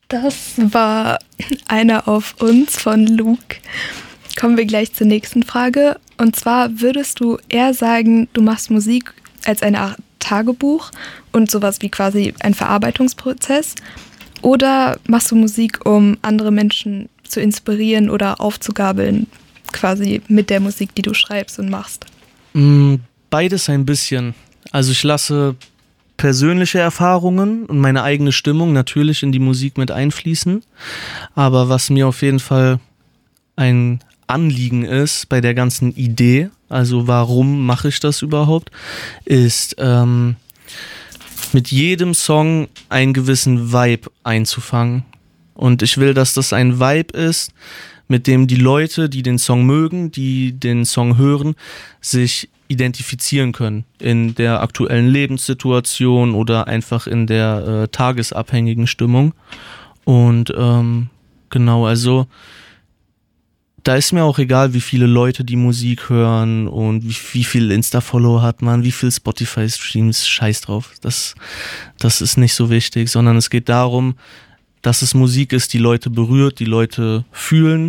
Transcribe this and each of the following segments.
Das war einer auf uns von Luke. Kommen wir gleich zur nächsten Frage. Und zwar, würdest du eher sagen, du machst Musik als eine Art Tagebuch und sowas wie quasi ein Verarbeitungsprozess? Oder machst du Musik, um andere Menschen zu inspirieren oder aufzugabeln, quasi mit der Musik, die du schreibst und machst? Beides ein bisschen. Also ich lasse persönliche Erfahrungen und meine eigene Stimmung natürlich in die Musik mit einfließen. Aber was mir auf jeden Fall ein Anliegen ist bei der ganzen Idee, also warum mache ich das überhaupt, ist mit jedem Song einen gewissen Vibe einzufangen. Und ich will, dass das ein Vibe ist, mit dem die Leute, die den Song mögen, die den Song hören, sich identifizieren können in der aktuellen Lebenssituation oder einfach in der tagesabhängigen Stimmung. Und genau, also da ist mir auch egal, wie viele Leute die Musik hören und wie viel Insta-Follow hat man, wie viel Spotify-Streams, scheiß drauf. Das ist nicht so wichtig, sondern es geht darum, dass es Musik ist, die Leute berührt, die Leute fühlen.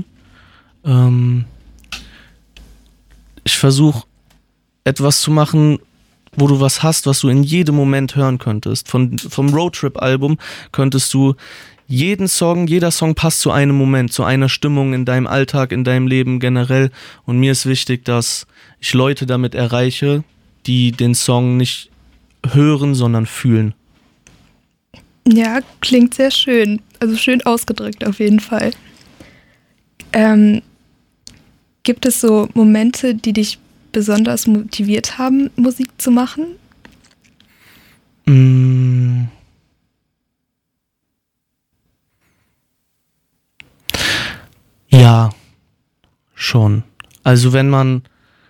Ich versuche etwas zu machen, wo du was hast, was du in jedem Moment hören könntest. Vom Roadtrip-Album könntest du jeder Song passt zu einem Moment, zu einer Stimmung in deinem Alltag, in deinem Leben generell. Und mir ist wichtig, dass ich Leute damit erreiche, die den Song nicht hören, sondern fühlen. Ja, klingt sehr schön. Also schön ausgedrückt auf jeden Fall. Gibt es so Momente, die dich besonders motiviert haben, Musik zu machen? Ja, schon. Also wenn man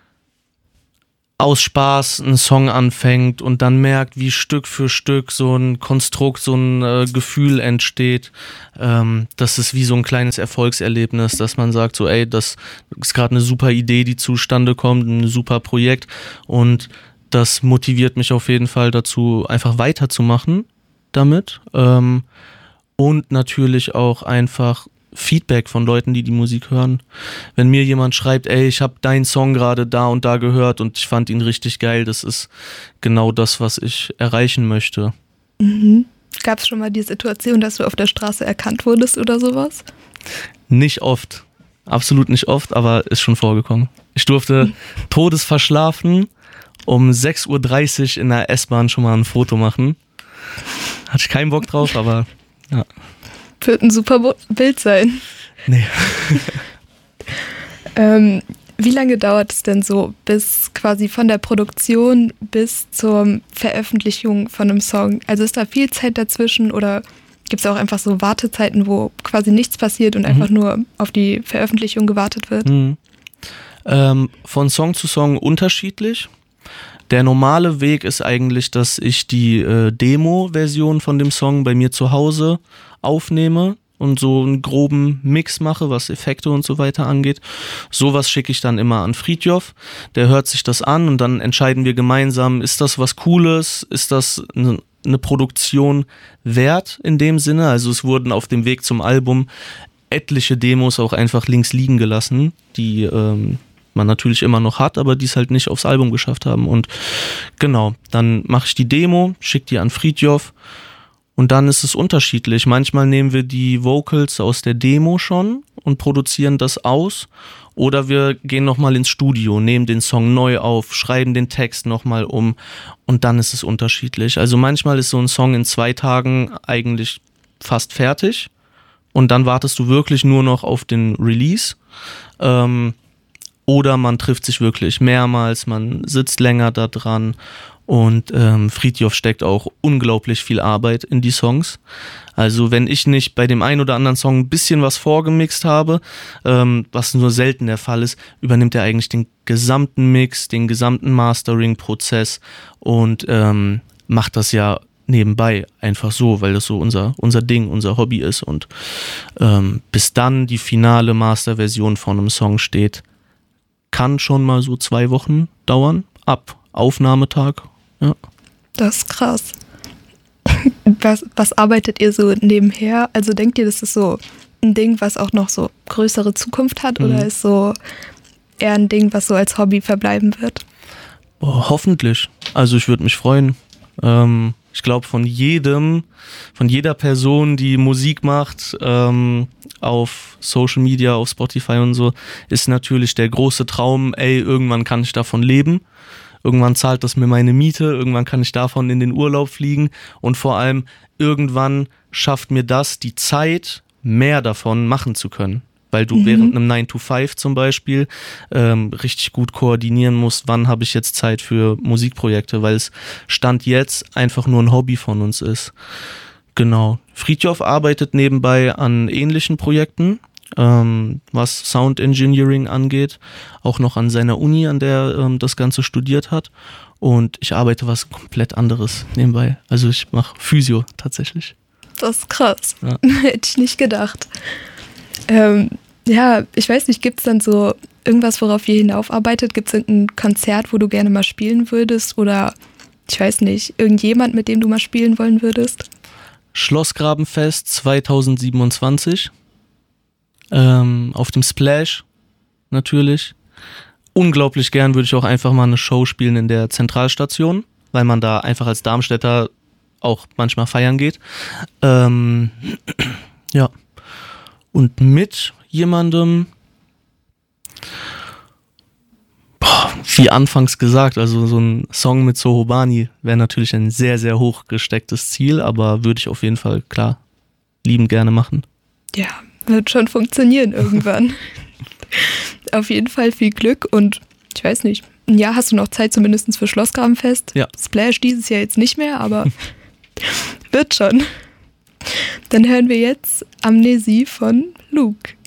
aus Spaß einen Song anfängt und dann merkt, wie Stück für Stück so ein Konstrukt, so ein Gefühl entsteht, das ist wie so ein kleines Erfolgserlebnis, dass man sagt so, ey, das ist gerade eine super Idee, die zustande kommt, ein super Projekt, und das motiviert mich auf jeden Fall dazu, einfach weiterzumachen damit, und natürlich auch einfach Feedback von Leuten, die die Musik hören. Wenn mir jemand schreibt, ey, ich habe deinen Song gerade da und da gehört und ich fand ihn richtig geil, das ist genau das, was ich erreichen möchte. Mhm. Gab es schon mal die Situation, dass du auf der Straße erkannt wurdest oder sowas? Nicht oft, absolut nicht oft, aber ist schon vorgekommen. Ich durfte todesverschlafen um 6.30 Uhr in der S-Bahn schon mal ein Foto machen. Hatte ich keinen Bock drauf, aber ja. Wird ein super Bild sein. Nee. Wie lange dauert es denn so, bis quasi von der Produktion bis zur Veröffentlichung von einem Song? Also ist da viel Zeit dazwischen oder gibt es auch einfach so Wartezeiten, wo quasi nichts passiert und einfach nur auf die Veröffentlichung gewartet wird? Von Song zu Song unterschiedlich. Der normale Weg ist eigentlich, dass ich die Demo-Version von dem Song bei mir zu Hause aufnehme und so einen groben Mix mache, was Effekte und so weiter angeht. Sowas schicke ich dann immer an Fridtjof. Der hört sich das an und dann entscheiden wir gemeinsam, ist das was Cooles, ist das eine Produktion wert in dem Sinne. Also es wurden auf dem Weg zum Album etliche Demos auch einfach links liegen gelassen, die man natürlich immer noch hat, aber die es halt nicht aufs Album geschafft haben. Und genau, dann mache ich die Demo, schicke die an Fridtjof und dann ist es unterschiedlich. Manchmal nehmen wir die Vocals aus der Demo schon und produzieren das aus, oder wir gehen nochmal ins Studio, nehmen den Song neu auf, schreiben den Text nochmal um und dann ist es unterschiedlich. Also manchmal ist so ein Song in 2 Tagen eigentlich fast fertig und dann wartest du wirklich nur noch auf den Release. Oder man trifft sich wirklich mehrmals, man sitzt länger da dran und Fridtjof steckt auch unglaublich viel Arbeit in die Songs. Also wenn ich nicht bei dem einen oder anderen Song ein bisschen was vorgemixt habe, was nur selten der Fall ist, übernimmt er eigentlich den gesamten Mix, den gesamten Mastering-Prozess und macht das ja nebenbei einfach so, weil das so unser Ding, unser Hobby ist. Und bis dann die finale Masterversion von einem Song steht, kann schon mal so 2 Wochen dauern, ab Aufnahmetag. Ja. Das ist krass. Was arbeitet ihr so nebenher? Also denkt ihr, das ist so ein Ding, was auch noch so größere Zukunft hat oder ist so eher ein Ding, was so als Hobby verbleiben wird? Boah, hoffentlich. Also ich würde mich freuen. Ich glaube, von jeder Person, die Musik macht, auf Social Media, auf Spotify und so, ist natürlich der große Traum, irgendwann kann ich davon leben. Irgendwann zahlt das mir meine Miete, irgendwann kann ich davon in den Urlaub fliegen und vor allem irgendwann schafft mir das die Zeit, mehr davon machen zu können. Weil du während einem 9-to-5 zum Beispiel richtig gut koordinieren musst, wann habe ich jetzt Zeit für Musikprojekte, weil es Stand jetzt einfach nur ein Hobby von uns ist. Genau. Fridtjof arbeitet nebenbei an ähnlichen Projekten, was Sound Engineering angeht, auch noch an seiner Uni, an der das Ganze studiert hat. Und ich arbeite was komplett anderes nebenbei. Also ich mache Physio tatsächlich. Das ist krass. Ja. Hätte ich nicht gedacht. Ja, ich weiß nicht, gibt es dann so irgendwas, worauf ihr hinaufarbeitet? Gibt es irgendein Konzert, wo du gerne mal spielen würdest? Oder, ich weiß nicht, irgendjemand, mit dem du mal spielen wollen würdest? Schlossgrabenfest 2027. Auf dem Splash natürlich. Unglaublich gern würde ich auch einfach mal eine Show spielen in der Zentralstation, weil man da einfach als Darmstädter auch manchmal feiern geht. Ja. Und mit jemandem, wie anfangs gesagt, also so ein Song mit Sohobani wäre natürlich ein sehr, sehr hoch gestecktes Ziel, aber würde ich auf jeden Fall, klar, liebend gerne machen. Ja, wird schon funktionieren irgendwann. Auf jeden Fall viel Glück und ich weiß nicht, ein Jahr hast du noch Zeit zumindest für Schlossgrabenfest. Ja. Splash dieses Jahr jetzt nicht mehr, aber wird schon. Dann hören wir jetzt Amnesie von Luke.